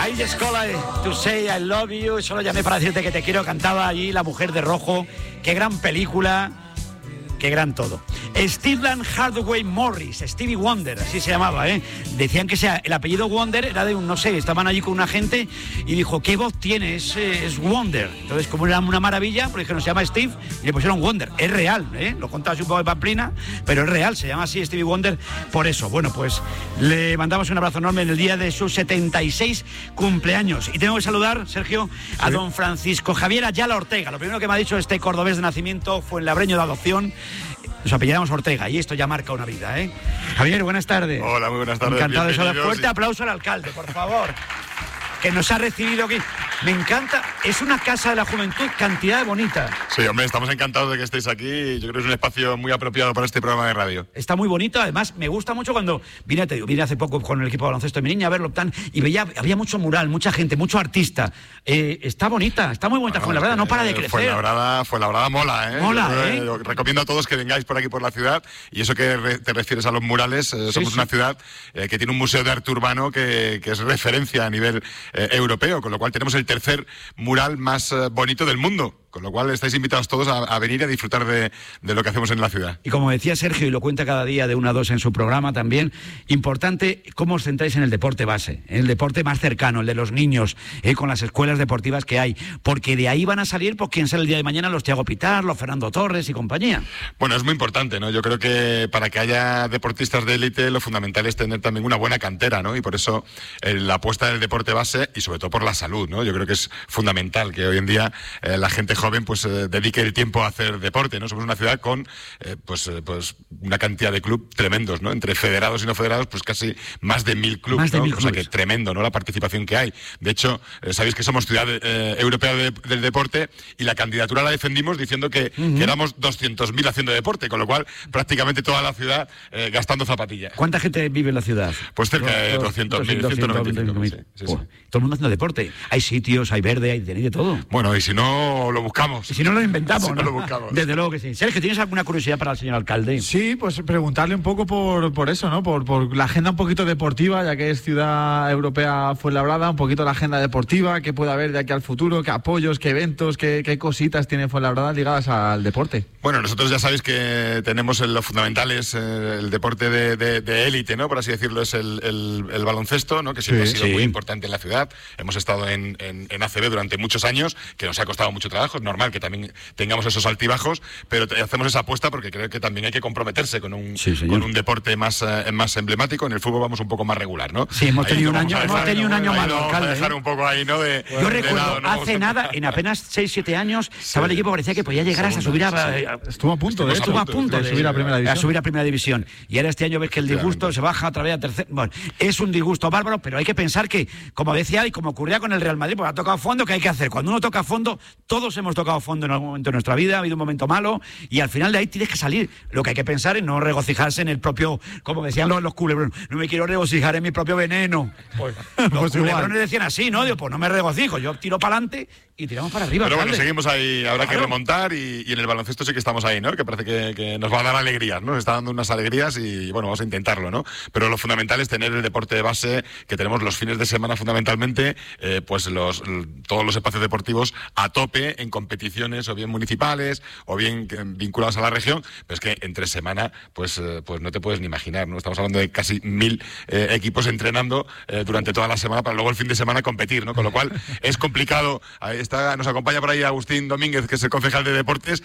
I just call to say I love you. Solo llamé para decirte que te quiero. Cantaba allí La Mujer de Rojo. Qué gran película. Qué gran todo. Stephen Hardaway Morris, Stevie Wonder, así se llamaba, ¿eh? Decían que el apellido Wonder era de un, no sé, estaban allí con un agente y dijo, ¿qué voz tiene? Es Wonder. Entonces, como era una maravilla, pues dijeron, se llama Steve y le pusieron Wonder. Es real, ¿eh? Lo contaba así un poco de pamplina, pero es real, se llama así Stevie Wonder por eso. Bueno, pues le mandamos un abrazo enorme en el día de sus 76 cumpleaños. Y tengo que saludar, Sergio, a don Francisco Javier Ayala Ortega. Lo primero que me ha dicho este cordobés de nacimiento fue labreño de adopción. Nos apellidamos Ortega y esto ya marca una vida, ¿eh? Javier, buenas tardes. Hola, muy buenas tardes. Encantado de saludar. Fuerte aplauso al alcalde, por favor, que nos ha recibido aquí. Me encanta, es una casa de la juventud, cantidad de bonita. Sí, hombre, estamos encantados de que estéis aquí. Yo creo que es un espacio muy apropiado para este programa de radio. Está muy bonito, además me gusta mucho cuando vine hace poco con el equipo de baloncesto de mi niña a verlo y veía, había mucho mural, mucha gente, mucho artista. Está bonita, está muy bonita. Fuenlabrada no para de crecer. Fuenlabrada mola, ¿eh? Mola, yo recomiendo a todos que vengáis por aquí por la ciudad. Y eso que te refieres a los murales, somos una ciudad que tiene un museo de arte urbano que es referencia a nivel europeo, con lo cual tenemos el tercer mural más bonito del mundo. Con lo cual estáis invitados todos a venir a disfrutar de lo que hacemos en la ciudad. Y como decía Sergio, y lo cuenta cada día de 1 a 2 en su programa también, importante cómo os centráis en el deporte base, en el deporte más cercano, el de los niños, con las escuelas deportivas que hay, porque de ahí van a salir, pues quién sale el día de mañana, los Thiago Pitar, los Fernando Torres y compañía. Bueno, es muy importante, ¿no? Yo creo que para que haya deportistas de élite, lo fundamental es tener también una buena cantera, ¿no? Y por eso la apuesta del deporte base y sobre todo por la salud, ¿no? Yo creo que es fundamental que hoy en día la gente joven pues dedique el tiempo a hacer deporte, ¿no? Somos una ciudad con pues una cantidad de clubes tremendos, ¿no? Entre federados y no federados, pues casi más de 1000 clubes, ¿no? O sea que tremendo, ¿no? La participación que hay. De hecho, sabéis que somos ciudad europea del deporte y la candidatura la defendimos diciendo que éramos 200.000 haciendo deporte, con lo cual prácticamente toda la ciudad gastando zapatillas. ¿Cuánta gente vive en la ciudad? Pues cerca de 200.000, 195.000. Sí. Todo el mundo haciendo deporte. Hay sitios, hay verde, hay de todo. Bueno, y si no, lo buscamos. Y si no, lo inventamos, si ¿no? Lo buscamos. Desde luego que sí. Sergio, ¿tienes alguna curiosidad para el señor alcalde? Sí, pues preguntarle un poco por eso, ¿no? Por la agenda un poquito deportiva, ya que es ciudad europea Fuenlabrada, un poquito la agenda deportiva, qué puede haber de aquí al futuro, qué apoyos, qué eventos, qué cositas tiene Fuenlabrada ligadas al deporte. Bueno, nosotros ya sabéis que tenemos lo fundamental es el deporte de élite, ¿no? Por así decirlo, es el baloncesto, ¿no? Que siempre ha sido muy importante en la ciudad. Hemos estado en ACB durante muchos años, que nos ha costado mucho trabajo, es normal que también tengamos esos altibajos, pero hacemos esa apuesta porque creo que también hay que comprometerse con un deporte más emblemático. En el fútbol vamos un poco más regular, ¿no? Sí, hemos tenido un año malo, alcalde. Dejar un poco ahí, ¿no? Yo recuerdo, hace nada, en apenas 6-7 años, estaba el equipo, parecía que podía llegar hasta subir estuvo a punto de subir a primera división. Y ahora este año ves que el disgusto se baja otra vez a tercera. Bueno, es un disgusto bárbaro, pero hay que pensar que, como decía y como ocurría con el Real Madrid, pues ha tocado fondo, ¿qué hay que hacer? Cuando uno toca fondo, todos hemos tocado fondo en algún momento de nuestra vida, ha habido un momento malo y al final de ahí tienes que salir. Lo que hay que pensar es no regocijarse en el propio, como decían los culebrones, no me quiero regocijar en mi propio veneno. Pues, los culebrones decían así, ¿no? Digo, pues no me regocijo, yo tiro para adelante y tiramos para arriba. Pero bueno, seguimos ahí, habrá que remontar y en el baloncesto sí que estamos ahí, ¿no? Que parece que nos va a dar alegrías, ¿no? Nos está dando unas alegrías y bueno, vamos a intentarlo, ¿no? Pero lo fundamental es tener el deporte de base, que tenemos los fines de semana fundamentalmente, pues todos los espacios deportivos a tope en competiciones o bien municipales o bien vinculados a la región, pero es que entre semana pues no te puedes ni imaginar, ¿no? Estamos hablando de casi 1000 equipos entrenando durante toda la semana para luego el fin de semana competir, ¿no? Con lo cual es complicado. Nos acompaña por ahí Agustín Domínguez, que es el concejal de deportes,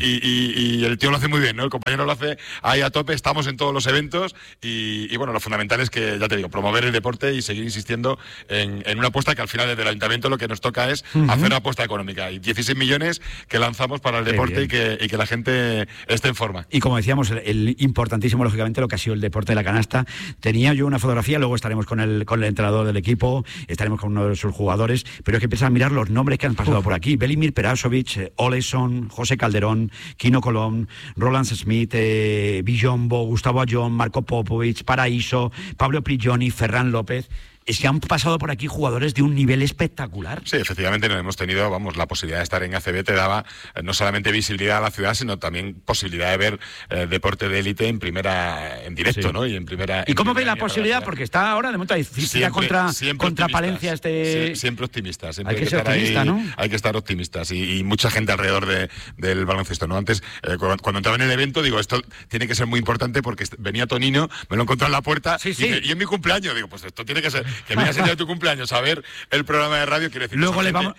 y el tío lo hace muy bien, ¿no? El compañero lo hace ahí a tope, estamos en todos los eventos y bueno, lo fundamental es que, ya te digo, promover el deporte y seguir insistiendo en una apuesta que al final desde el ayuntamiento lo que nos toca es hacer una apuesta económica y 16 millones que lanzamos para el deporte y que la gente esté en forma. Y como decíamos, el importantísimo, lógicamente, lo que ha sido el deporte de la canasta. Tenía yo una fotografía, luego estaremos con el entrenador del equipo, estaremos con uno de sus jugadores, pero es que empiezan a mirar los nombres que han pasado por aquí. Velimir Perasovic, Oleson, José Calderón, Kino Colón, Roland Smith, Villombo, Gustavo Ayón, Marco Popovic, Paraíso, Pablo Prigioni, Ferran López. es que han pasado por aquí jugadores de un nivel espectacular. Sí, efectivamente no hemos tenido, la posibilidad de estar en ACB te daba no solamente visibilidad a la ciudad, sino también posibilidad de ver deporte de élite en directo, sí. ¿no? Y en primera. ¿Y cómo veis la posibilidad? Porque está ahora de momento difícil contra Palencia siempre optimistas. Siempre hay que ser optimista, ahí, ¿no? Hay que estar optimistas y mucha gente alrededor del baloncesto, ¿no? Antes, cuando entraba en el evento, digo, esto tiene que ser muy importante porque venía Tonino, me lo encontré en la puerta sí. Y dice, ¿y en mi cumpleaños? Digo, pues esto tiene que ser, que vengas el día de tu cumpleaños a ver el programa de radio, quiere decir, luego le vamos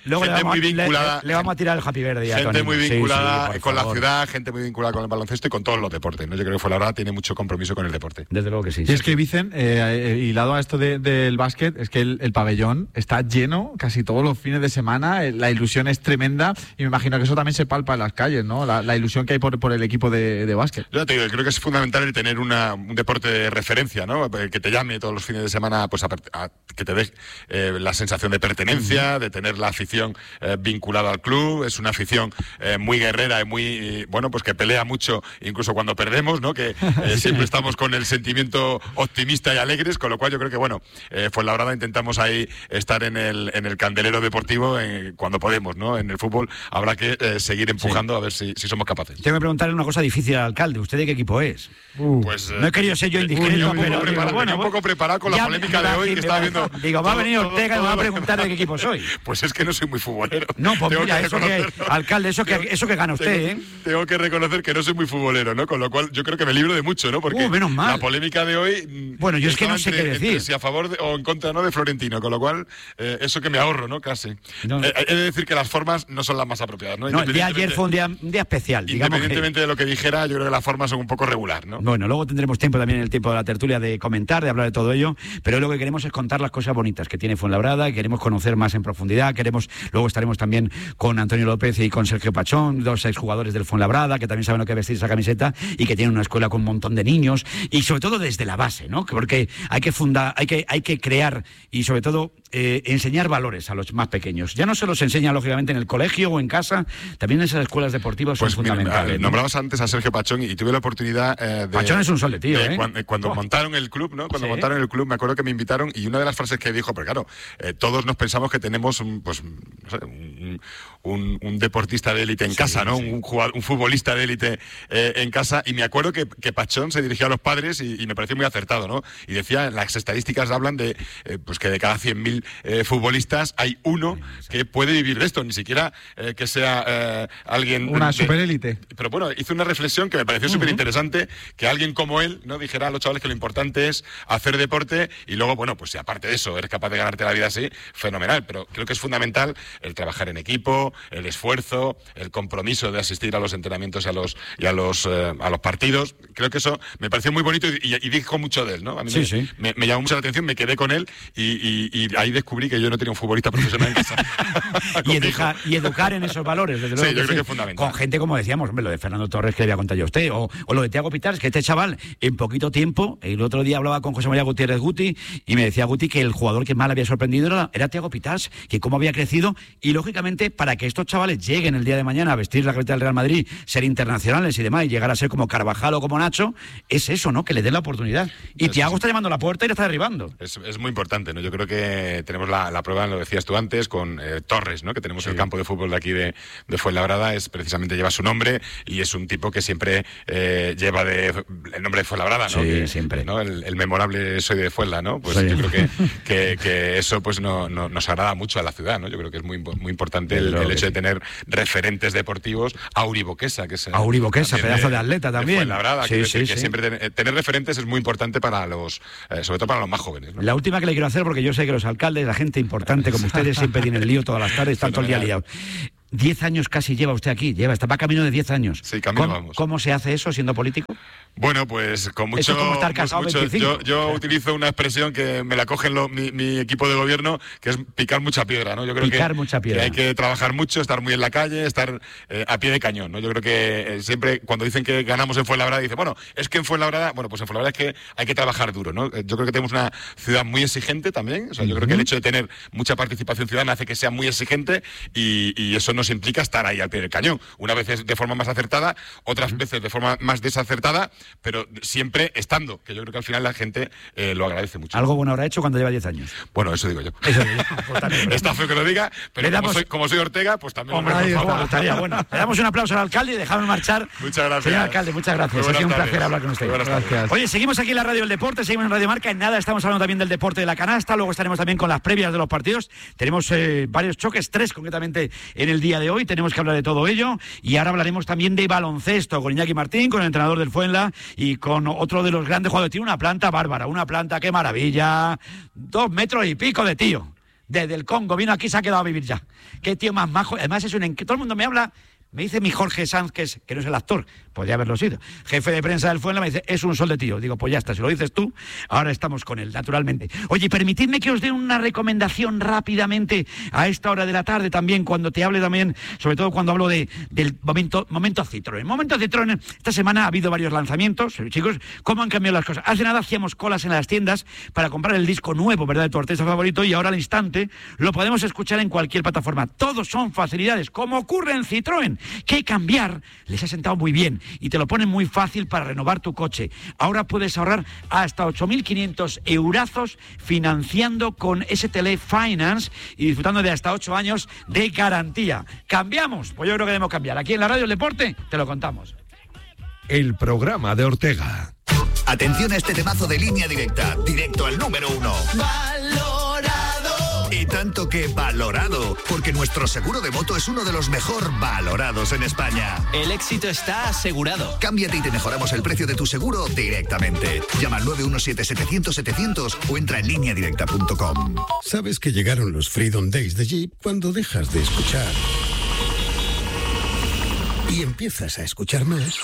a tirar el Happy Birthday a gente Tonino. muy vinculada sí, con la ciudad, gente muy vinculada con el baloncesto y con todos los deportes, ¿no? Yo creo que Fuenlabrada tiene mucho compromiso con el deporte. Desde luego que sí. Y es que, Vicen, hilado a esto del básquet, es que el pabellón está lleno casi todos los fines de semana, la ilusión es tremenda y me imagino que eso también se palpa en las calles, ¿no? La ilusión que hay por el equipo de básquet. Yo te digo, creo que es fundamental el tener un deporte de referencia, ¿no? Que te llame todos los fines de semana, pues que te dé la sensación de pertenencia, de tener la afición vinculada al club. Es una afición muy guerrera y muy, pues que pelea mucho, incluso cuando perdemos, ¿no? Que siempre estamos con el sentimiento optimista y alegres, con lo cual yo creo que, Fuenlabrada intentamos ahí estar en el candelero deportivo cuando podemos, ¿no? En el fútbol habrá que seguir empujando a ver si somos capaces. Tengo que preguntarle una cosa difícil al alcalde. ¿Usted de qué equipo es? Pues no he querido ser yo indiscreto, pero un poco preparado con la polémica de hoy que estaba viendo. Digo, va a venir Ortega y me va a preguntar de qué equipo soy. Pues es que no soy muy futbolero. No, pues mira, alcalde, eso que gana usted, Tengo que reconocer que no soy muy futbolero, ¿no? Con lo cual yo creo que me libro de mucho, ¿no? Porque menos mal. La polémica de hoy. Bueno, yo es que no sé qué decir. Si a favor o en contra, ¿no? De Florentino, con lo cual eso que me ahorro, ¿no? Casi. No. He de decir que las formas no son las más apropiadas, ¿no? No, el día de ayer fue un día especial. Independientemente de lo que dijera, yo creo que las formas son un poco regular, ¿no? Bueno, luego tendremos tiempo también en el tiempo de la tertulia de comentar, de hablar de todo ello, pero lo que queremos es contar las cosas bonitas que tiene Fuenlabrada, queremos conocer más en profundidad, luego estaremos también con Antonio López y con Sergio Pachón, dos exjugadores del Fuenlabrada, que también saben lo que es vestir esa camiseta y que tienen una escuela con un montón de niños, y sobre todo desde la base, ¿no? Porque hay que crear y sobre todo enseñar valores a los más pequeños. Ya no se los enseña, lógicamente, en el colegio o en casa, también esas escuelas deportivas son fundamentales. ¿No? Nombrabas antes a Sergio Pachón y tuve la oportunidad de... Pachón es un sol de tío, Cuando montaron el club, ¿no? Cuando montaron el club, me acuerdo que me invitaron y una de las frases que dijo, pero claro, todos nos pensamos que tenemos un deportista de élite en casa, ¿no? Un futbolista de élite en casa, y me acuerdo que Pachón se dirigía a los padres y me pareció muy acertado, ¿no? Y decía, las estadísticas hablan de que de cada 100.000 futbolistas hay uno que puede vivir de esto, ni siquiera que sea alguien... Una superélite. Pero bueno, hizo una reflexión que me pareció súper interesante, que alguien como él, ¿no? Dijera a los chavales que lo importante es hacer deporte y luego, pues si aparte de eso eres capaz de ganarte la vida así, fenomenal, pero creo que es fundamental el trabajar en equipo, el esfuerzo, el compromiso de asistir a los entrenamientos y a los partidos. Creo que eso me pareció muy bonito y dijo mucho de él, ¿no? A mí me llamó mucho la atención, me quedé con él y ahí descubrí que yo no tenía un futbolista profesional en casa. y educar en esos valores, desde luego. Sí, yo creo que es fundamental. Con gente, como decíamos, lo de Fernando Torres que le había contado yo a usted, o lo de Thiago Pitars, que este chaval, en poquito tiempo, el otro día hablaba con José María Gutiérrez Guti y me decía Guti que el jugador que más le había sorprendido era Thiago Pitars, que cómo había crecido, y lógicamente para que estos chavales lleguen el día de mañana a vestir la camiseta del Real Madrid, ser internacionales y demás, y llegar a ser como Carvajal o como Nacho, es eso, ¿no? Que le den la oportunidad. Y Thiago está llamando a la puerta y le está derribando. Es muy importante, ¿no? Yo creo que tenemos la prueba, lo decías tú antes, con Torres, ¿no? Que tenemos el campo de fútbol de aquí de Fuenlabrada, precisamente lleva su nombre y es un tipo que siempre lleva el nombre de Fuenlabrada, ¿no? Sí, siempre. ¿no? El memorable soy de Fuenla, ¿no? Pues yo creo que eso pues nos agrada mucho a la ciudad, ¿no? Yo creo que es muy importante el hecho de tener referentes deportivos. Auri Boquesa, pedazo de atleta también. Fuenlabrada, que siempre tener referentes es muy importante para sobre todo para los más jóvenes, ¿no? La última que le quiero hacer, porque yo sé que los alcaldes, la gente importante como ustedes, siempre tienen el lío todas las tardes, están todo el día liados. 10 años casi lleva usted aquí, va camino de 10 años. Sí, camino vamos. ¿Cómo se hace eso siendo político? Bueno, pues con mucho... Eso es como estar casado 25. Yo utilizo una expresión que me la cogen mi equipo de gobierno, que es picar mucha piedra, ¿no? Yo creo que hay que trabajar mucho, estar muy en la calle, estar a pie de cañón, ¿no? Yo creo que siempre cuando dicen que ganamos en Fuenlabrada, dicen, pues en Fuenlabrada es que hay que trabajar duro, ¿no? Yo creo que tenemos una ciudad muy exigente también, o sea, yo creo que el hecho de tener mucha participación ciudadana hace que sea muy exigente y eso nos implica estar ahí al pie del cañón. Una vez de forma más acertada, otras veces de forma más desacertada, pero siempre estando, que yo creo que al final la gente lo agradece mucho. Algo bueno habrá hecho cuando lleva 10 años. Bueno, eso digo yo. Pues Está feo que lo diga, pero como soy Ortega, pues también estaría bueno. Le damos un aplauso al alcalde y dejamos marchar. Muchas gracias. Señor alcalde, muchas gracias. Ha sido un placer hablar con usted. Gracias. Oye, seguimos aquí en la Radio del Deporte, seguimos en Radio Marca. En nada estamos hablando también del deporte de la canasta. Luego estaremos también con las previas de los partidos. Tenemos varios choques, 3 concretamente en el día de hoy. Tenemos que hablar de todo ello. Y ahora hablaremos también de baloncesto con Iñaki Martín, con el entrenador del Fuenla y con otro de los grandes jugadores. Tiene una planta bárbara, una planta, qué maravilla. 2 metros y pico de tío. Desde el Congo vino aquí, se ha quedado a vivir ya. Qué tío más majo. Además es todo el mundo me habla. Me dice mi Jorge Sanz, que no es el actor, podría haberlo sido, jefe de prensa del Fuenla, me dice, es un sol de tío. Digo, pues ya está, si lo dices tú, ahora estamos con él, naturalmente. Oye, permitidme que os dé una recomendación rápidamente a esta hora de la tarde también, cuando te hable también, sobre todo cuando hablo del momento Citroën. Momento Citroën, esta semana ha habido varios lanzamientos, chicos, ¿cómo han cambiado las cosas? Hace nada hacíamos colas en las tiendas para comprar el disco nuevo, ¿verdad?, de tu artista favorito, y ahora al instante lo podemos escuchar en cualquier plataforma. Todos son facilidades, como ocurre en Citroën, que cambiar les ha sentado muy bien y te lo ponen muy fácil para renovar tu coche. Ahora puedes ahorrar hasta 8.500 eurazos financiando con STL Finance y disfrutando de hasta 8 años de garantía. ¿Cambiamos? Pues yo creo que debemos cambiar. Aquí en la Radio del Deporte te lo contamos. El programa de Ortega. Atención a este temazo de Línea Directa, directo al número 1. Y tanto que valorado, porque nuestro seguro de moto es uno de los mejor valorados en España. El éxito está asegurado. Cámbiate y te mejoramos el precio de tu seguro directamente. Llama al 917-700-700 o entra en lineadirecta.com. ¿Sabes que llegaron los Freedom Days de Jeep cuando dejas de escuchar y empiezas a escuchar más?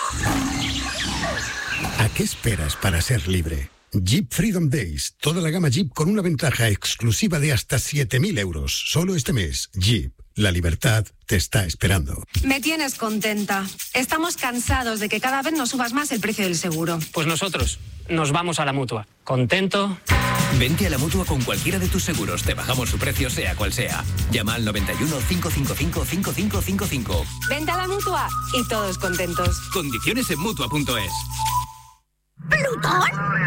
¿A qué esperas para ser libre? Jeep Freedom Days. Toda la gama Jeep con una ventaja exclusiva de hasta 7.000 euros. Solo este mes. Jeep. La libertad te está esperando. Me tienes contenta. Estamos cansados de que cada vez nos subas más el precio del seguro. Pues nosotros nos vamos a la Mutua. ¿Contento? Vente a la Mutua con cualquiera de tus seguros. Te bajamos su precio, sea cual sea. Llama al 91 555 5555. Vente a la Mutua y todos contentos. Condiciones en Mutua.es. ¿Plutón?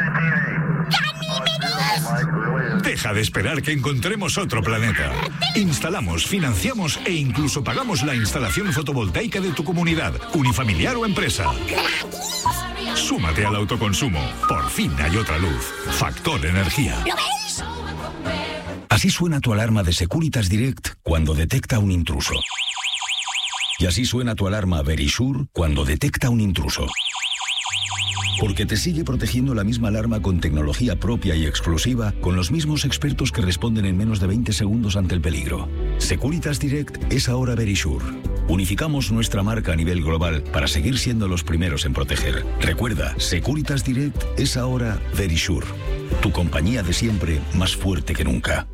¡Ganímedes! Deja de esperar que encontremos otro planeta. Instalamos, financiamos e incluso pagamos la instalación fotovoltaica de tu comunidad, unifamiliar o empresa. Súmate al autoconsumo. Por fin hay otra luz. Factor Energía. ¿Lo ves? Así suena tu alarma de Securitas Direct cuando detecta un intruso. Y así suena tu alarma Verisure cuando detecta un intruso. Porque te sigue protegiendo la misma alarma con tecnología propia y exclusiva, con los mismos expertos que responden en menos de 20 segundos ante el peligro. Securitas Direct es ahora Verisure. Unificamos nuestra marca a nivel global para seguir siendo los primeros en proteger. Recuerda, Securitas Direct es ahora Verisure. Tu compañía de siempre, más fuerte que nunca.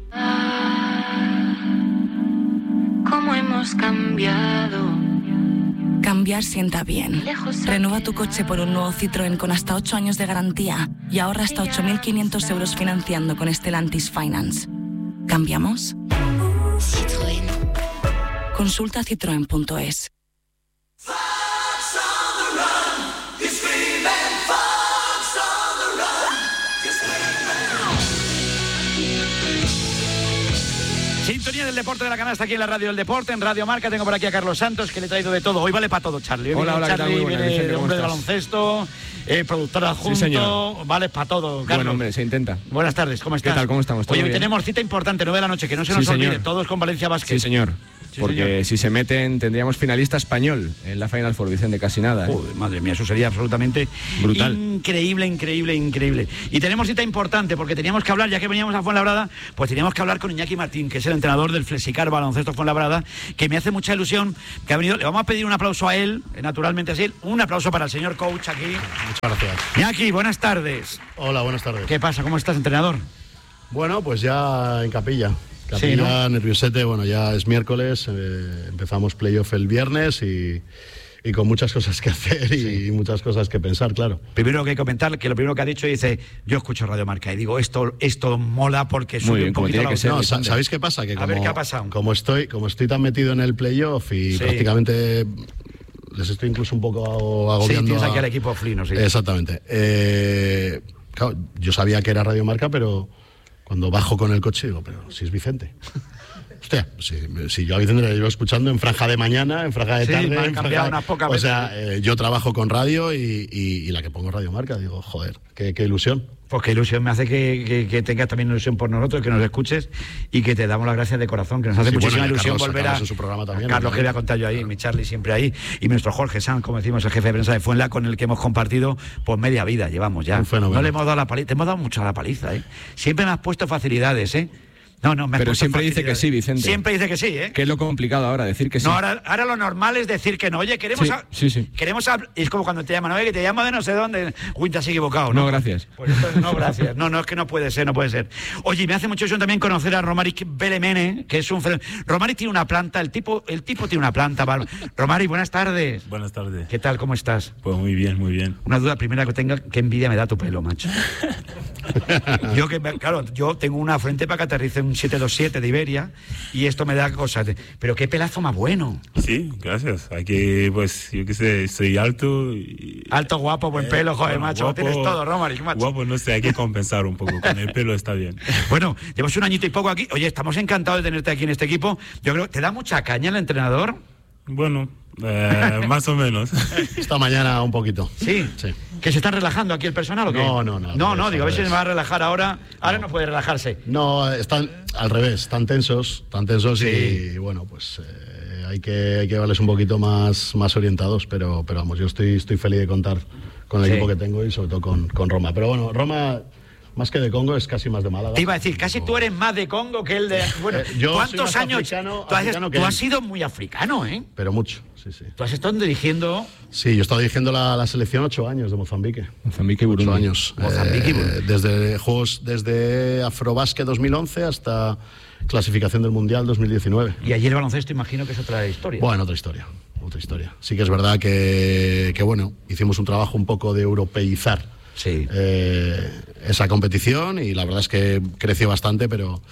¿Cómo hemos cambiado? Cambiar sienta bien. Renueva tu coche por un nuevo Citroën con hasta 8 años de garantía y ahorra hasta 8.500 euros financiando con Stellantis Finance. ¿Cambiamos? Citroën. Consulta citroen.es. Sintonía del deporte de la canasta aquí en la Radio del Deporte, en Radio Marca. Tengo por aquí a Carlos Santos, que le he traído de todo. Hoy vale para todo, Charlie. Hola, Charlie, ¿qué tal? Muy buena, viene hombre de baloncesto, productor adjunto. Sí, señor. Vale para todo, Carlos. Bueno, hombre, se intenta. Buenas tardes, ¿cómo estás? ¿Qué tal? ¿Cómo estamos? Oye, hoy tenemos cita importante, 9 de la noche, que no se nos olvide. Todos con Valencia Basket. Sí, señor. Sí, porque señor. Si se meten, tendríamos finalista español en la Final Four, Vicente, casi nada. Joder, madre mía, eso sería absolutamente brutal. Increíble. Y tenemos cita importante, porque teníamos que hablar, ya que veníamos a Fuenlabrada, pues teníamos que hablar con Iñaki Martín, que es el entrenador del Flexicar Baloncesto Fuenlabrada, que me hace mucha ilusión que ha venido. Le vamos a pedir un aplauso a él, naturalmente así. Un aplauso para el señor coach aquí. Muchas gracias. Iñaki, buenas tardes. Hola, buenas tardes. ¿Qué pasa? ¿Cómo estás, entrenador? Bueno, pues ya en capilla. Sí, ¿no? Nerviosete, bueno, ya es miércoles, empezamos playoff el viernes y con muchas cosas que hacer y muchas cosas que pensar, claro. Primero que hay que comentar que lo primero que ha dicho dice, yo escucho Radio Marca y digo, esto mola porque sube un poquito la no, ¿sabéis qué pasa? Que a ver qué ha pasado. Como estoy tan metido en el playoff y prácticamente les estoy incluso un poco agobiando. Sí, tienes aquí al equipo Flino, sí. Exactamente. Claro, yo sabía que era Radio Marca, pero cuando bajo con el coche digo, pero si es Vicente. Hostia, si yo a Vicente le llevo escuchando en franja de mañana, en franja de tarde. Me han cambiado unas pocas veces. O sea, yo trabajo con radio y la que pongo Radio Marca, digo, joder, qué ilusión. Pues qué ilusión, me hace que tengas también ilusión por nosotros, que nos escuches y que te damos las gracias de corazón, que nos hace muchísima ilusión volver a su programa también, Carlos, que voy a contar yo ahí, mi Charlie siempre ahí, y nuestro Jorge Sanz, como decimos, el jefe de prensa de Fuenla, con el que hemos compartido pues media vida, llevamos ya. No le hemos dado la paliza, te hemos dado mucho a la paliza, Siempre me has puesto facilidades, Pero siempre dice que sí, Vicente. Siempre dice que sí, Que es lo complicado ahora, decir que sí. No, ahora lo normal es decir que no. Oye, queremos... Queremos es como cuando te llaman, oye, que te llamo de no sé dónde. Uy, te has equivocado, ¿no? No, gracias. Pues esto es, no, gracias. No, es que no puede ser. Oye, me hace mucho ilusión también conocer a Romaric Belemene, que es un... Romaric tiene una planta, el tipo tiene una planta. Romaric, buenas tardes. Buenas tardes. ¿Qué tal? ¿Cómo estás? Pues muy bien, muy bien. Una duda primera que tenga, qué envidia me da tu pelo, macho. Yo tengo una frente para que aterrice un 727 de Iberia y esto me da cosas. Pero qué pelazo más bueno. Sí, gracias. Aquí, pues, yo qué sé, soy alto. Alto, guapo, buen pelo, joder, macho. Guapo, tienes todo, Romaric, macho. Guapo, no sé, hay que compensar un poco. Con el pelo está bien. Bueno, llevas un añito y poco aquí. Oye, estamos encantados de tenerte aquí en este equipo. Yo creo que te da mucha caña el entrenador. Bueno, más o menos. Esta mañana un poquito. Sí. ¿Que se están relajando aquí el personal o qué? No. No, digo, a ver si se va a relajar ahora. Ahora no puede relajarse. No, están al revés, están tensos sí. Y bueno, pues hay que verles un poquito más orientados, pero vamos, yo estoy feliz de contar con el equipo que tengo y sobre todo con Roma. Pero bueno, Roma... Más que de Congo, es casi más de Málaga. Te iba a decir, casi tú eres más de Congo que el de... Bueno, ¿cuántos años? Tú has sido muy africano, ¿eh? Pero mucho, sí. ¿Tú has estado dirigiendo...? Sí, yo he estado dirigiendo la selección 8 años de Mozambique. Mozambique y Burundi. 8 años. Mozambique y Burundi. Desde Afrobasket 2011 hasta clasificación del Mundial 2019. Y allí el baloncesto imagino que es otra historia. Bueno, otra historia. Sí que es verdad que bueno, hicimos un trabajo un poco de europeizar esa competición y la verdad es que creció bastante, pero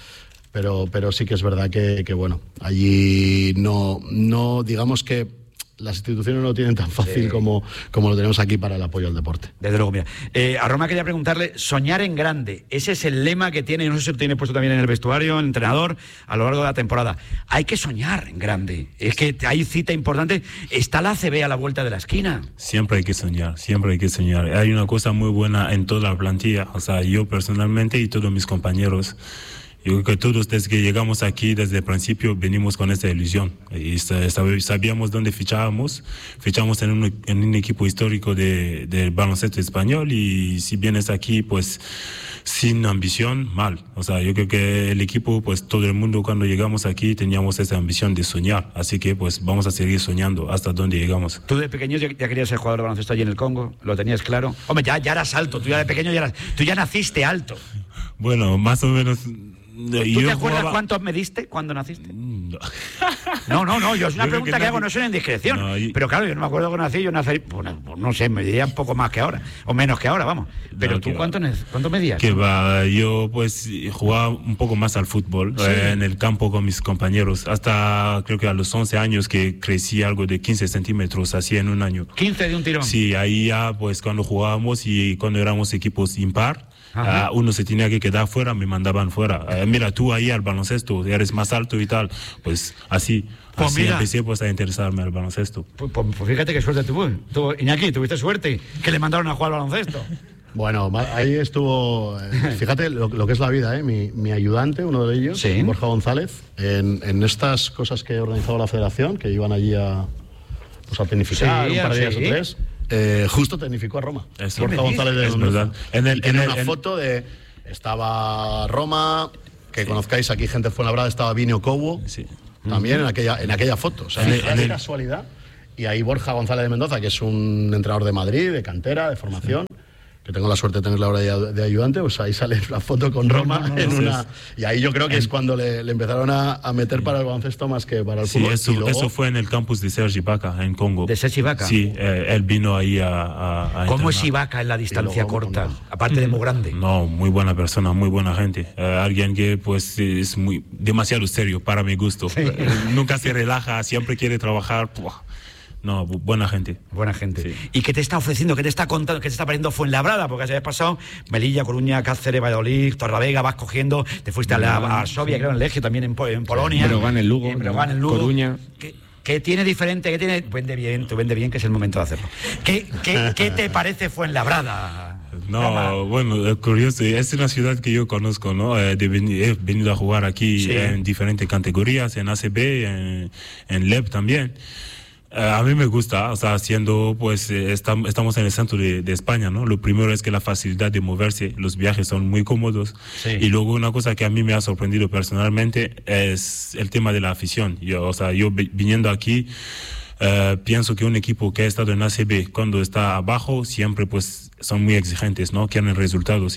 sí que es verdad que bueno, allí no digamos que las instituciones no lo tienen tan fácil como lo tenemos aquí para el apoyo al deporte. Desde luego, mira. A Roma quería preguntarle, soñar en grande, ese es el lema que tiene, no sé si lo tiene puesto también en el vestuario, el entrenador, a lo largo de la temporada. Hay que soñar en grande, es que hay cita importante, está la ACB a la vuelta de la esquina. Siempre hay que soñar. Hay una cosa muy buena en toda la plantilla, o sea, yo personalmente y todos mis compañeros. Yo creo que todos desde que llegamos aquí, desde el principio, venimos con esta ilusión. Y sabíamos dónde fichábamos. Fichamos en un equipo histórico del baloncesto español y si vienes aquí, pues sin ambición, mal. O sea, yo creo que el equipo, pues todo el mundo cuando llegamos aquí teníamos esa ambición de soñar. Así que pues vamos a seguir soñando hasta donde llegamos. ¿Tú de pequeño ya querías ser jugador de baloncesto allí en el Congo? ¿Lo tenías claro? Hombre, ya eras alto. Tú ya de pequeño tú ya naciste alto. Bueno, más o menos... ¿Tú te acuerdas cuántos mediste cuando naciste? No, yo es una pregunta que hago, no es una indiscreción. Pero claro, yo no me acuerdo cuando nací, no sé, me diría un poco más que ahora, o menos que ahora, vamos. Pero tú, ¿cuánto medías? Yo pues jugaba un poco más al fútbol, en el campo con mis compañeros, hasta creo que a los 11 años que crecí algo de 15 centímetros, así en un año. ¿15 de un tirón? Sí, ahí ya pues cuando jugábamos y cuando éramos equipos impar, uno se tenía que quedar fuera, me mandaban fuera. Mira, tú ahí al baloncesto, eres más alto y tal. Pues así empecé pues a interesarme al baloncesto. Pues fíjate qué suerte tuvo. Iñaki, tuviste suerte que le mandaron a jugar al baloncesto. Bueno, ahí estuvo, fíjate lo que es la vida, mi ayudante, uno de ellos, Borja González, en estas cosas que organizaba la federación, que iban allí a tecnificar un par de días o 3. Justo tecnificó a Roma. Borja González de Mendoza. En una foto de estaba Roma, que conozcáis aquí gente de Fuenlabrada, estaba Vinio Cobo, también en aquella foto. O sea, de casualidad. Y ahí Borja González de Mendoza, que es un entrenador de Madrid, de cantera, de formación, que tengo la suerte de tenerla ahora de ayudante, pues ahí sale la foto con Roma y ahí yo creo que es cuando le empezaron a meter para el baloncesto más que para el fútbol. Sí, eso fue en el campus de Serge Ibaka, en Congo. ¿De Serge Ibaka? Sí, él vino ahí a ¿Cómo es Ibaka en la distancia corta? Aparte de muy grande. No, muy buena persona, muy buena gente. Alguien que pues es demasiado serio para mi gusto. Nunca se relaja, siempre quiere trabajar. No, buena gente. Buena gente. Sí. ¿Y qué te está ofreciendo? ¿Qué te está contando? ¿Qué te está pareciendo Fuenlabrada? Porque has pasado Melilla, Coruña, Cáceres, Valladolid, Torrelavega, vas cogiendo, te fuiste a Varsovia, creo, en Legio, también en Polonia. Breogán en Lugo. Coruña. ¿Qué tiene diferente? ¿Qué tiene? Vende bien, que es el momento de hacerlo. ¿Qué te parece Fuenlabrada? No, bueno, es curioso, es una ciudad que yo conozco, ¿no? He venido a jugar aquí en diferentes categorías, en ACB, en LEB también. A mí me gusta, o sea, siendo, pues, estamos en el centro de España, ¿no? Lo primero es que la facilidad de moverse, los viajes son muy cómodos. Sí. Y luego una cosa que a mí me ha sorprendido personalmente es el tema de la afición. Yo viniendo aquí, pienso que un equipo que ha estado en ACB, cuando está abajo, siempre, pues, son muy exigentes, ¿no? Quieren resultados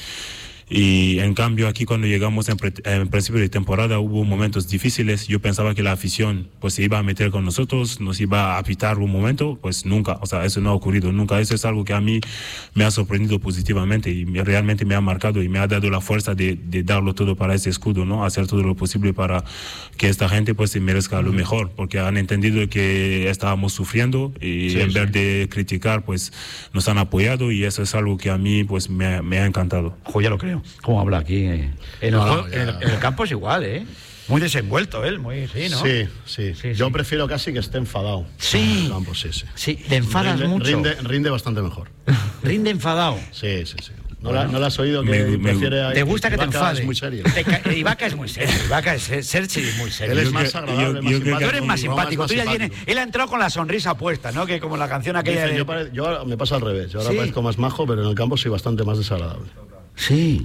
y en cambio aquí cuando llegamos en principio de temporada hubo momentos difíciles. Yo pensaba que la afición pues se iba a meter con nosotros, nos iba a pitar un momento, pues nunca, o sea, eso no ha ocurrido nunca. Eso es algo que a mí me ha sorprendido positivamente y realmente me ha marcado y me ha dado la fuerza de darlo todo para ese escudo, ¿no? Hacer todo lo posible para que esta gente pues se merezca lo mejor, porque han entendido que estábamos sufriendo y en vez de criticar pues nos han apoyado y eso es algo que a mí pues me ha encantado. Ya lo creo. ¿Cómo habla aquí? En el campo es igual, ¿eh? Muy desenvuelto él, muy, sí, ¿no? Sí. Yo prefiero casi que esté enfadado. Sí. En el campo, sí. Sí, le enfadas mucho. Rinde bastante mejor. ¿Rinde enfadado? Sí. ¿No la has oído que prefiere a... ¿Te gusta que te enfades? Es muy serio. Ibaka es muy serio. Ibaka es muy serio. Él es más agradable, más simpático. Tú eres más simpático. Tú ya vienes... Él ha entrado con la sonrisa puesta, ¿no? Que como la canción aquella... Dicen, yo me pasa al revés. Yo ahora parezco más majo, pero en el campo soy bastante más desagradable. Sí.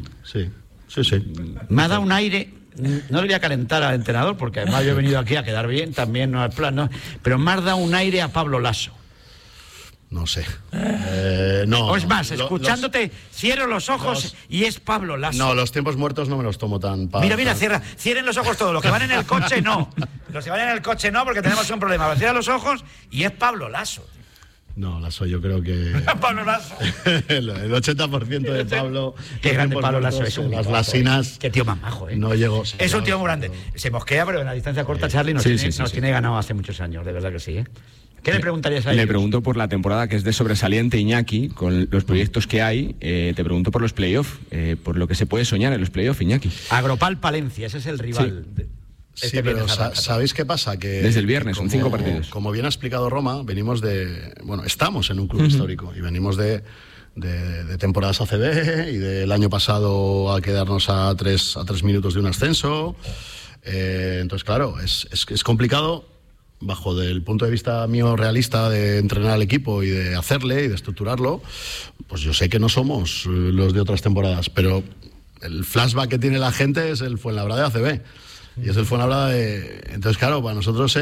Me ha dado un aire. No le voy a calentar al entrenador porque además yo he venido aquí a quedar bien, también no es plan, ¿no? Pero me ha dado un aire a Pablo Lasso. No sé. No. O es más, escuchándote, cierro los ojos y es Pablo Lasso. No, los tiempos muertos no me los tomo tan... Mira, cierren los ojos todos. Los que van en el coche, no. Los que van en el coche, no, porque tenemos un problema. Cierra los ojos y es Pablo Lasso. No, Lasso, yo creo que... Pablo Lasso. El 80% de Pablo... Qué grande Pablo Lasso es. Las lasinas... Qué tío más majo, ¿eh? No llego... Es un tío muy grande. Se mosquea, pero en la distancia corta, Charlie nos tiene ganado hace muchos años, de verdad que sí, ¿eh? ¿Qué le preguntarías a ellos? Le pregunto por la temporada que es de sobresaliente, Iñaki, con los proyectos que hay. Te pregunto por los playoffs, por lo que se puede soñar en los playoffs, Iñaki. Agropal Palencia, ese es el rival. Sí, pero ¿sabéis qué pasa? Que desde el viernes, son 5 partidos. Como bien ha explicado Roma, estamos en un club histórico y venimos de temporadas ACB y del año pasado a quedarnos a 3 minutos de un ascenso. Entonces, claro, es complicado bajo el punto de vista mío realista de entrenar al equipo y de hacerle y de estructurarlo. Pues yo sé que no somos los de otras temporadas, pero el flashback que tiene la gente es el Fuenlabrada de ACB. Y es el Fuenlabrada de... Entonces, claro, para nosotros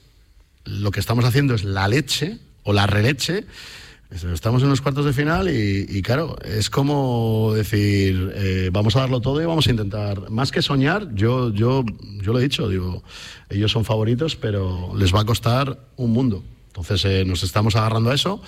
lo que estamos haciendo es la leche o la releche. Estamos en los cuartos de final y claro, es como decir, vamos a darlo todo y vamos a intentar, más que soñar, yo lo he dicho, digo, ellos son favoritos, pero les va a costar un mundo. Entonces nos estamos agarrando a eso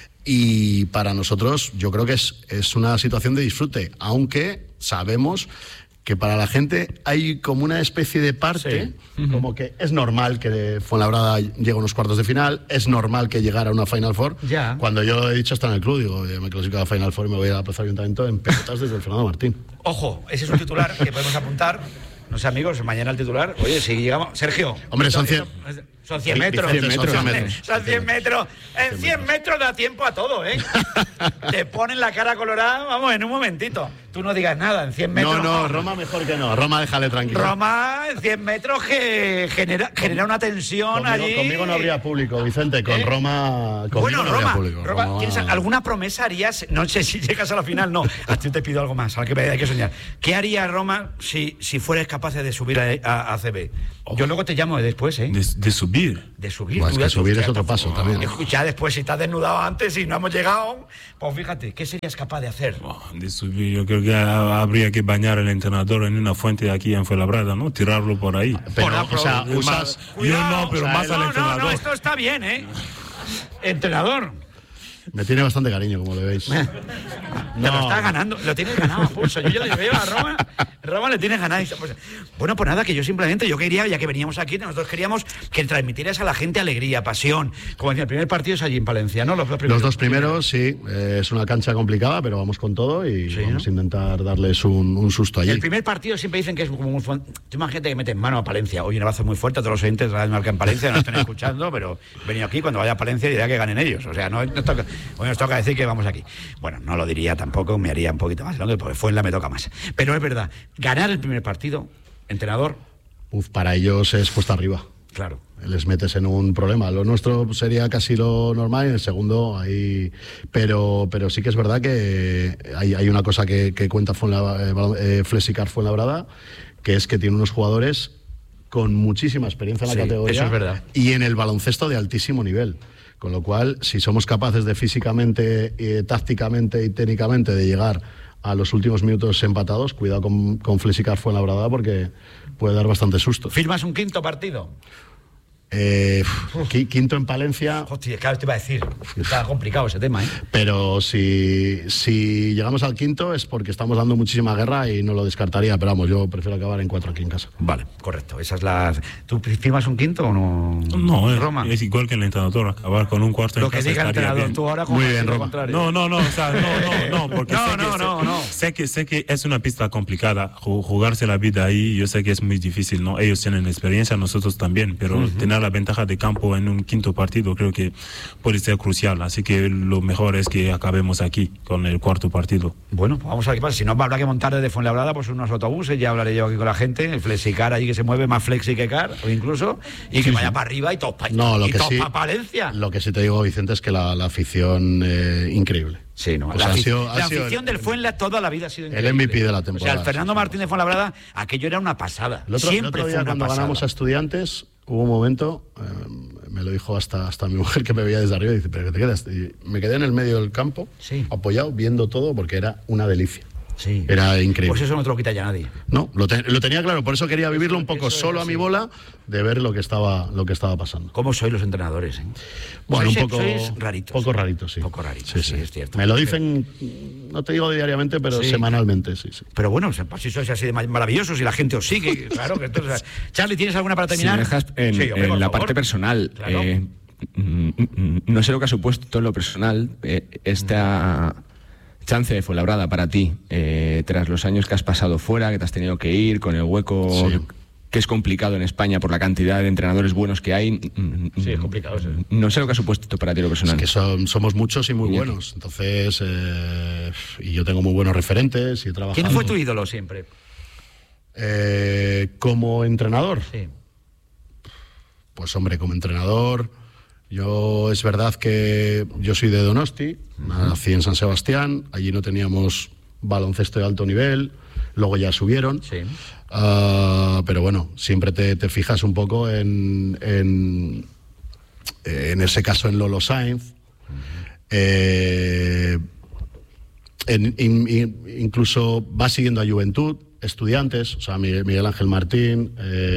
y para nosotros yo creo que es una situación de disfrute, aunque sabemos que para la gente hay como una especie de parte, como que es normal que Fuenlabrada llegue a unos cuartos de final, es normal que llegara a una Final Four. Ya. Cuando yo he dicho hasta en el club, digo, me clasifico a la Final Four y me voy a la Plaza Ayuntamiento en pelotas desde el Fernando Martín. Ojo, ese es un titular que podemos apuntar. No sé, amigos, mañana el titular. Oye, si llegamos... Sergio. Hombre, son 100 metros. Son 100 metros. En 100 metros da tiempo a todo, ¿eh? Te ponen la cara colorada, vamos, en un momentito. Tú no digas nada, en 100 metros... No, Roma mejor que no. Roma, déjale tranquilo. Roma, en 100 metros que genera una tensión allí... Conmigo no habría público, Vicente. Con Roma... Conmigo no habría público. Roma, ¿alguna promesa harías? No sé si llegas a la final, no. A ti te pido algo más, al que hay que soñar. ¿Qué haría Roma si fueras capaz de subir a ACB? Yo luego te llamo después, ¿eh? De subir. De subir. Pues que subir es otro paso también. Ya después, si te has desnudado antes y no hemos llegado, pues fíjate, ¿qué serías capaz de hacer? De subir, yo creo que habría que bañar al entrenador en una fuente de aquí en Fuenlabrada, ¿no? Tirarlo por ahí. Pero, o sea, yo no, pero más al entrenador. No, esto está bien, ¿eh? Entrenador. Me tiene bastante cariño, como le veis. Te lo estás ganando, lo tienes ganado a pulso. Yo le veo a Roma le tienes ganado. Bueno, pues nada, que yo quería, ya que veníamos aquí, nosotros queríamos que transmitieras a la gente alegría, pasión. Como decía, el primer partido es allí en Palencia, ¿no? Los dos primeros, sí. Es una cancha complicada, pero vamos con todo y vamos a intentar darles un susto allí. El primer partido siempre dicen que es como un... Tú imagínate que meten mano a Palencia. Hoy un abrazo muy fuerte a todos los oyentes de Radio Marca en Palencia, no están escuchando, pero he venido aquí, cuando vaya a Palencia dirá que ganen ellos. O sea, hoy nos toca decir que vamos aquí. Bueno, no lo diría tampoco, me haría un poquito más grande, porque Fuenla me toca más. Pero es verdad, ganar el primer partido, entrenador... Para ellos es cuesta arriba. Claro. Les metes en un problema. Lo nuestro sería casi lo normal, y en el segundo ahí... Pero sí que es verdad que hay una cosa que cuenta Flexicar Fuenlabrada, que es que tiene unos jugadores con muchísima experiencia en la categoría. Eso es verdad. Y en el baloncesto de altísimo nivel. Con lo cual, si somos capaces de físicamente, tácticamente y técnicamente de llegar a los últimos minutos empatados, cuidado con Flexicar Fuenlabrada, porque puede dar bastante susto. ¿Firmas un quinto partido? Quinto en Palencia. Hostia, claro, te iba a decir. Está complicado ese tema, ¿eh? Pero si llegamos al quinto es porque estamos dando muchísima guerra y no lo descartaría. Pero vamos, yo prefiero acabar en 4 aquí en casa. Vale, correcto. Esa es la... ¿Tú firmas un quinto o no? No, Roma. Es igual que el entrenador, acabar con un cuarto en casa. Lo que diga el entrenador, bien. Tú ahora muy bien, Roma. Porque sé que es una pista complicada. Jugarse la vida ahí, yo sé que es muy difícil, ¿no? Ellos tienen experiencia, nosotros también, pero tener la ventaja de campo en un quinto partido creo que puede ser crucial, así que lo mejor es que acabemos aquí con el cuarto partido. Bueno, pues vamos a ver qué pasa. Si no, habrá que montar desde Fuenlabrada pues unos autobuses, ya hablaré yo aquí con la gente, el Flexicar ahí que se mueve más flexi que car, o incluso, y que vaya para arriba y todo para Palencia. Lo que sí te digo, Vicente, es que la afición increíble. Sí, no. La afición del Fuenla toda la vida ha sido increíble. El MVP de la temporada. O sea, el Fernando Martínez Fuenlabrada, aquello era una pasada. El otro día, cuando ganamos a Estudiantes, hubo un momento, me lo dijo hasta mi mujer, que me veía desde arriba, y dice, ¿pero qué te quedas? Y me quedé en el medio del campo, apoyado, viendo todo, porque era una delicia. Sí. Era increíble. Pues eso no te lo quita ya nadie. No, lo tenía claro, por eso quería vivirlo un poco solo a mi bola, de ver lo que estaba pasando. ¿Cómo sois los entrenadores? ¿Eh? Bueno, un poco raritos. Poco raritos, sí. Poco raritos, sí, es cierto. Me lo dicen, no te digo diariamente, pero semanalmente, sí. Pero bueno, si sois así de maravillosos y la gente os sigue, claro que entonces... Charlie, ¿tienes alguna para terminar? Si me dejas en la parte personal, claro. No sé lo que ha supuesto en lo personal esta chance de Fuenlabrada para ti, tras los años que has pasado fuera, que te has tenido que ir, con el hueco que es complicado en España por la cantidad de entrenadores buenos que hay. Sí, es complicado. Sí. No sé lo que ha supuesto esto para ti lo personal. Es que somos muchos y muy buenos. Entonces, y yo tengo muy buenos referentes y he trabajado. ¿Quién fue tu ídolo siempre? Como entrenador. Sí. Pues hombre, como entrenador, yo es verdad que yo soy de Donosti, nací en San Sebastián, allí no teníamos baloncesto de alto nivel, luego ya subieron. Sí. Pero bueno, siempre te fijas un poco en ese caso en Lolo Sainz. Incluso va siguiendo a Juventud, Estudiantes, o sea, Miguel Ángel Martín,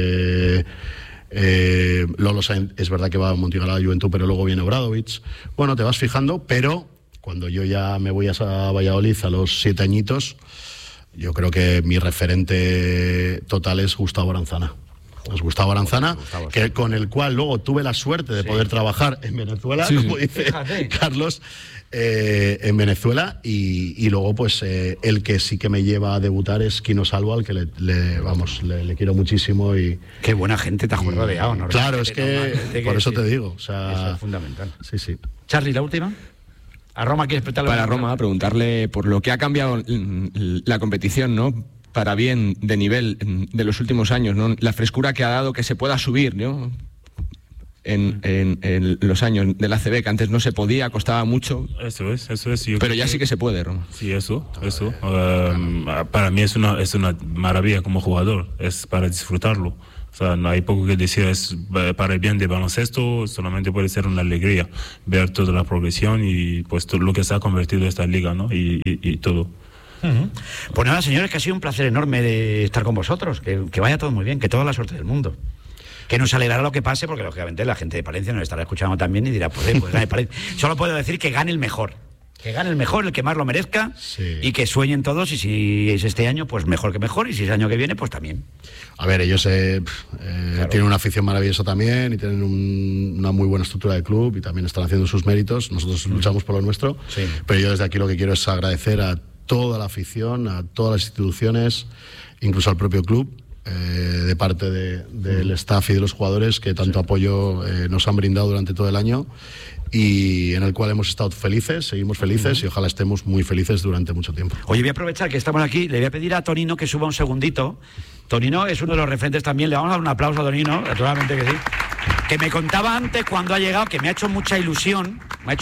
Lolo Sainz es verdad que va a Montigalá a Juventud, pero luego viene Obradovic. Bueno, te vas fijando, pero cuando yo ya me voy a Valladolid a los 7 añitos, yo creo que mi referente total es Gustavo Aranzana. Es Gustavo Aranzana, con el cual luego tuve la suerte de poder trabajar en Venezuela, como dice Carlos, en Venezuela, y luego pues el que sí que me lleva a debutar es Quino Salvo, al que le quiero muchísimo. Y qué buena gente te has rodeado, ¿no? Claro, es que por eso te digo. O sea, eso es fundamental. Sí. Charlie, ¿la última? ¿A Roma quieres preguntarle? Para Roma, preguntarle por lo que ha cambiado la competición, ¿no? Para bien de nivel de los últimos años, ¿no? La frescura que ha dado que se pueda subir, ¿no? En los años del ACB, que antes no se podía, costaba mucho. Eso es. Pero ya sí que se puede, Roma. Sí, eso. Para mí es una maravilla como jugador, es para disfrutarlo. O sea, no hay poco que decir, es para el bien de baloncesto, solamente puede ser una alegría ver toda la progresión y pues todo lo que se ha convertido esta liga, ¿no? Y todo. Pues nada, señores, que ha sido un placer enorme de estar con vosotros, que vaya todo muy bien, que toda la suerte del mundo. que nos alegrará lo que pase, porque lógicamente la gente de Palencia nos estará escuchando también y dirá, pues gane Palencia. Solo puedo decir que gane el mejor. Que gane el mejor, el que más lo merezca, y que sueñen todos, y si es este año, pues mejor que mejor, y si es el año que viene, pues también. A ver, ellos tienen una afición maravillosa también, y tienen una muy buena estructura de club, y también están haciendo sus méritos. Nosotros luchamos por lo nuestro, pero yo desde aquí lo que quiero es agradecer a toda la afición, a todas las instituciones, incluso al propio club, de parte del staff y de los jugadores, que tanto apoyo nos han brindado durante todo el año, y en el cual hemos estado felices, seguimos felices, y ojalá estemos muy felices durante mucho tiempo. Oye, voy a aprovechar que estamos aquí, le voy a pedir a Tonino que suba un segundito. Tonino es uno de los referentes también, le vamos a dar un aplauso a Tonino, naturalmente que sí. Que me contaba antes cuando ha llegado, que me ha hecho mucha ilusión.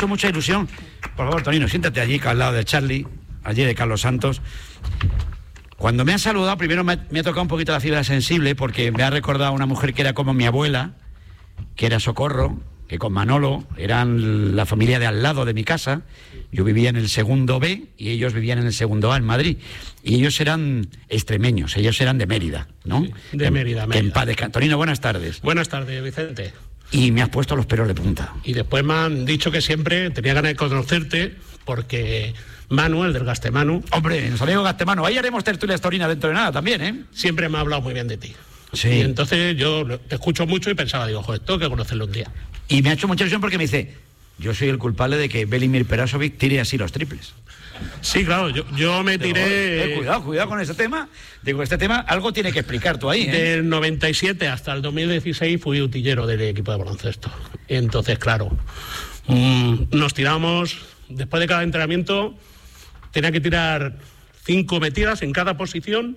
Por favor, Tonino, siéntate allí al lado de Charlie, allí de Carlos Santos. Cuando me ha saludado, primero me ha tocado un poquito la fibra sensible, porque me ha recordado a una mujer que era como mi abuela, que era Socorro, que con Manolo eran la familia de al lado de mi casa. Yo vivía en el segundo B y ellos vivían en el segundo A en Madrid. Y ellos eran extremeños, ellos eran de Mérida, ¿no? Sí, de Mérida. En paz descanse. Tonino, buenas tardes. Buenas tardes, Vicente. Y me has puesto los pelos de punta. Y después me han dicho que siempre tenía ganas de conocerte, porque Manu, el del Gastemanu... Hombre, nos amigo Gastemanu, ahí haremos tertulias torinas dentro de nada también, ¿eh? Siempre me ha hablado muy bien de ti. Sí. Y entonces yo te escucho mucho y pensaba, digo, joder, tengo que conocerlo un día. Y me ha hecho mucha ilusión porque me dice, yo soy el culpable de que Velimir Perasovic tire así los triples. Sí, claro, yo me tiré... Cuidado con ese tema. Digo, este tema algo tiene que explicar tú ahí, ¿eh? Del 97 hasta el 2016 fui utillero del equipo de baloncesto. Entonces, claro, nos tiramos, después de cada entrenamiento, tenía que tirar 5 metidas en cada posición,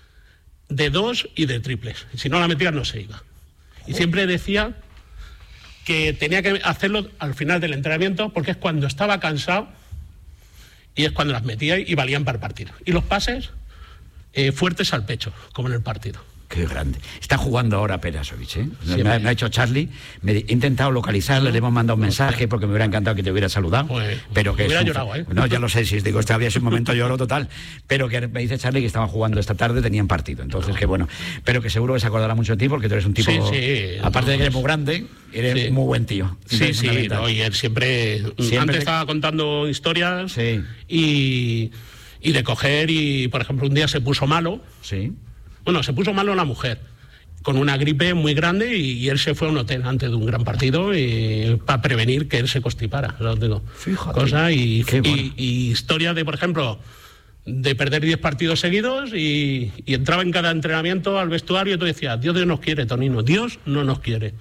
de 2 y de triples. Si no la metía, no se iba. Y siempre decía que tenía que hacerlo al final del entrenamiento, porque es cuando estaba cansado y es cuando las metía y valían para el partido. Y los pases fuertes al pecho, como en el partido. Qué grande. Está jugando ahora Perasovic, ¿eh? Me ha hecho Charlie. He intentado localizarle, le hemos mandado un mensaje porque me hubiera encantado que te hubiera saludado. Pues, pero que hubiera llorado, ¿eh? No, ya lo sé, si digo, este había sido un momento lloro total. Pero que me dice Charlie que estaban jugando esta tarde, tenían partido. Entonces, que bueno. Pero que seguro que se acordará mucho de ti, porque tú eres un tipo. Sí, aparte de que eres muy grande, eres muy buen tío. Sí, y él siempre antes estaba contando historias y de coger y, por ejemplo, un día se puso malo. Sí. Bueno, se puso malo la mujer, con una gripe muy grande, y él se fue a un hotel antes de un gran partido para prevenir que él se constipara. Fíjate. Y historia de, por ejemplo, de perder 10 partidos seguidos y entraba en cada entrenamiento al vestuario y tú decías, Dios nos quiere, Tonino, Dios no nos quiere.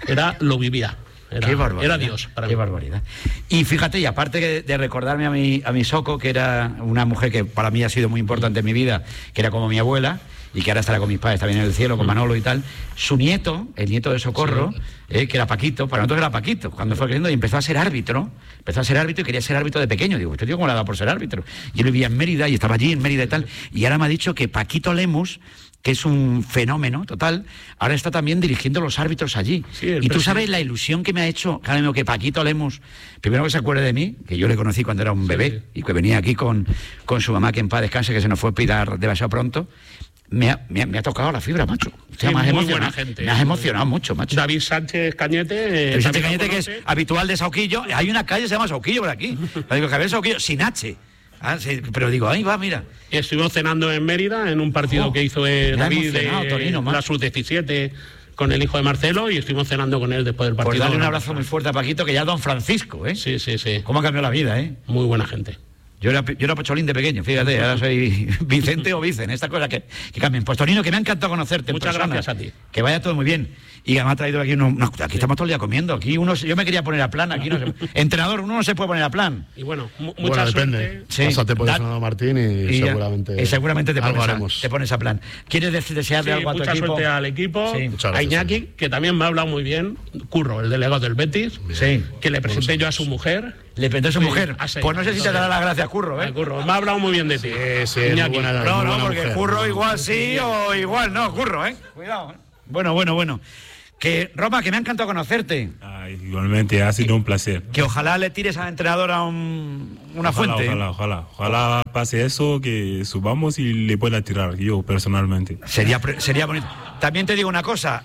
Lo vivía. Era Dios para mí. Qué barbaridad. Y fíjate, y aparte de recordarme a mi Soco, que era una mujer que para mí ha sido muy importante en mi vida, que era como mi abuela, y que ahora estará con mis padres también en el cielo, con Manolo y tal, su nieto, el nieto de Socorro, que era Paquito, para nosotros era Paquito, cuando fue creciendo y empezó a ser árbitro y quería ser árbitro de pequeño. Digo, este tío cómo le ha dado por ser árbitro. Y él vivía en Mérida y estaba allí en Mérida y tal, y ahora me ha dicho que Paquito Lemus, que es un fenómeno total, ahora está también dirigiendo los árbitros allí. Y tú sabes la ilusión que me ha hecho, cada vez que Paquito Lemus, primero que se acuerde de mí, que yo le conocí cuando era un bebé, y que venía aquí con su mamá, que en paz descanse, que se nos fue a pirar demasiado pronto. Me ha tocado la fibra, macho. O sea, muy buena gente. Me has emocionado mucho, macho. David Sánchez Cañete. David Sánchez Cañete, que es habitual de Sauquillo. Hay una calle que se llama Sauquillo por aquí. Digo, Javier Sauquillo, sin H. Sí, pero digo, ahí va, mira. Estuvimos cenando en Mérida en un partido que hizo David de la Sub-17 con el hijo de Marcelo, y estuvimos cenando con él después del partido. Pues darle un abrazo muy fuerte a Paquito, que ya es don Francisco, ¿eh? Sí. ¿Cómo ha cambiado la vida, eh? Muy buena gente. Yo era Pocholín de pequeño, fíjate, ahora soy Vicente o Vicen, estas cosas que cambian. Pues Tonino, que me ha encantado conocerte. Muchas gracias a ti. Que vaya todo muy bien. Y me ha traído aquí aquí estamos todo el día comiendo. Aquí yo me quería poner a plan, aquí no se, entrenador, uno no se puede poner a plan. Y bueno, mucha depende. Sí. Pásate por Fernando Martín y seguramente te pones a plan. ¿Quieres desearle algo a tu equipo? Mucha suerte al equipo. Sí. A Iñaki, que también me ha hablado muy bien. Curro, el delegado del Betis. Que le presenté yo a su mujer. ¿Le presentó a su mujer? Pues no sé si te dará las gracias, Curro, ¿eh? Curro, me ha hablado muy bien de ti. Sí, Iñaki. No, porque mujer, Curro igual sí o igual no, Curro, ¿eh? Cuidado, ¿eh? Bueno. Que, Roma, que me ha encantado conocerte. Igualmente, ha sido un placer. Que ojalá le tires al entrenador a una fuente. Ojalá pase eso, que subamos y le pueda tirar yo personalmente. Sería bonito. También te digo una cosa,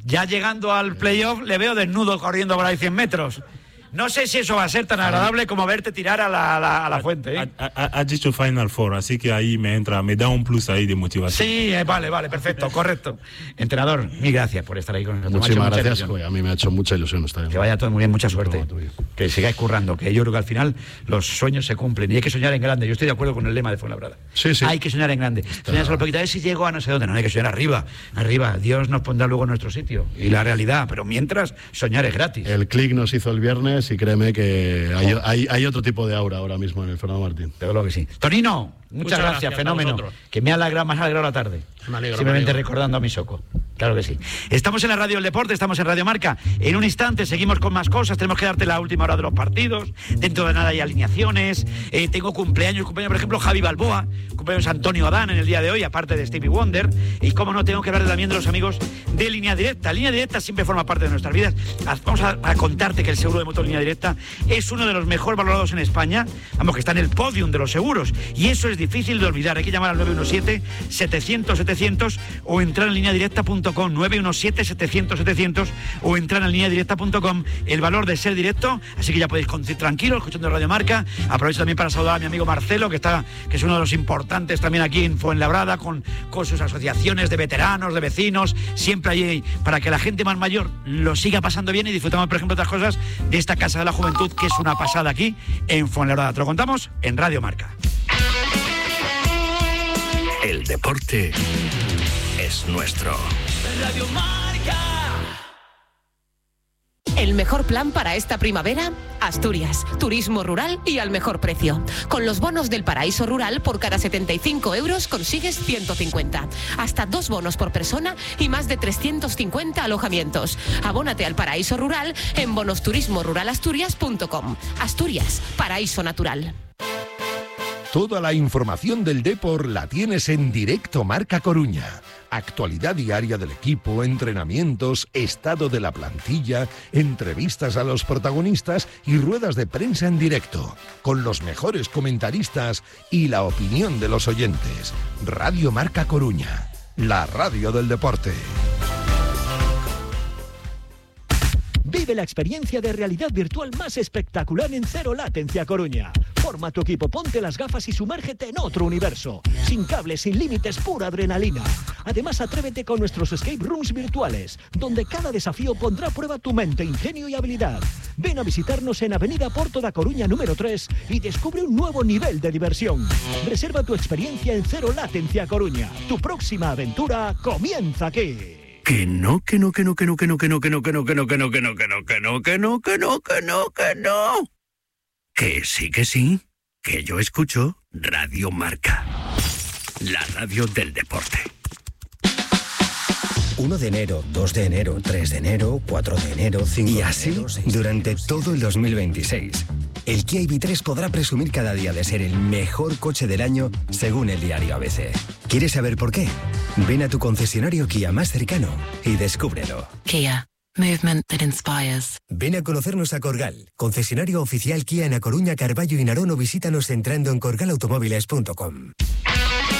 Ya llegando al playoff le veo desnudo corriendo por ahí 100 metros. No sé si eso va a ser tan agradable como verte tirar a la fuente. Ha dicho Final Four, así que ahí me da un plus ahí de motivación. Sí, vale, perfecto, correcto. Entrenador, mil gracias por estar ahí con nosotros. Muchísimas gracias, a mí me ha hecho mucha ilusión estar. Que vaya todo muy bien, mucha suerte. Que sigáis currando, que yo creo que al final los sueños se cumplen y hay que soñar en grande. Yo estoy de acuerdo con el lema de Fuenlabrada. Sí. Hay que soñar en grande. Soñar solo poquito, a ver si llego a no sé dónde. No, hay que soñar arriba. Dios nos pondrá luego en nuestro sitio. Y la realidad, pero mientras, soñar es gratis. El clic nos hizo el viernes y créeme que hay otro tipo de aura ahora mismo en el Fernando Martín. Te digo que sí. Tonino, muchas gracias, fenómeno. Que me ha alegrado la tarde. Simplemente recordando a mi Soco. Claro que sí. Estamos en la Radio del Deporte, estamos en Radio Marca. En un instante seguimos con más cosas. Tenemos que darte la última hora de los partidos. Dentro de nada hay alineaciones. Tengo cumpleaños, por ejemplo, Javi Balboa. Cumpleaños Antonio Adán en el día de hoy, aparte de Stevie Wonder. Y cómo no, tengo que hablar también de los amigos de Línea Directa. Línea Directa siempre forma parte de nuestras vidas. Vamos a contarte que el seguro de moto Línea Directa es uno de los mejor valorados en España. Vamos, que está en el podium de los seguros. Y eso es difícil de olvidar. Hay que llamar al 917-700-700 o entrar en lineadirecta.com. 917-700-700 o entrar en lineadirecta.com. El valor de ser directo, así que ya podéis conducir tranquilo escuchando Radio Marca. Aprovecho también para saludar a mi amigo Marcelo, que es uno de los importantes también aquí en Fuenlabrada, con sus asociaciones de veteranos, de vecinos, siempre allí para que la gente más mayor lo siga pasando bien y disfrutamos, por ejemplo, otras cosas de esta Casa de la Juventud, que es una pasada aquí en Fuenlabrada. Te lo contamos en Radio Marca. El deporte es nuestro. Radio Marca. El mejor plan para esta primavera, Asturias, turismo rural y al mejor precio. Con los bonos del Paraíso Rural, por cada 75 euros consigues 150. Hasta 2 bonos por persona y más de 350 alojamientos. Abónate al Paraíso Rural en bonosturismoruralasturias.com. Asturias, paraíso natural. Toda la información del Depor la tienes en Directo Marca Coruña. Actualidad diaria del equipo, entrenamientos, estado de la plantilla, entrevistas a los protagonistas y ruedas de prensa en directo, con los mejores comentaristas y la opinión de los oyentes. Radio Marca Coruña, la radio del deporte. Vive la experiencia de realidad virtual más espectacular en Zero Latency a Coruña. Forma tu equipo, ponte las gafas y sumérgete en otro universo. Sin cables, sin límites, pura adrenalina. Además, atrévete con nuestros escape rooms virtuales, donde cada desafío pondrá a prueba tu mente, ingenio y habilidad. Ven a visitarnos en Avenida Porto da Coruña número 3 y descubre un nuevo nivel de diversión. Reserva tu experiencia en Zero Latency a Coruña. Tu próxima aventura comienza aquí. Que no. Que sí. Que yo escucho Radio Marca. La radio del deporte. 1 de enero, 2 de enero, 3 de enero, 4 de enero, 5 de enero... Y así, durante todo el 2026. El Kia EV3 podrá presumir cada día de ser el mejor coche del año, según el diario ABC. ¿Quieres saber por qué? Ven a tu concesionario Kia más cercano y descúbrelo. Kia. Movement that inspires. Ven a conocernos a Corgal, concesionario oficial Kia en A Coruña, Carballo y Narón, o visítanos entrando en corgalautomóviles.com.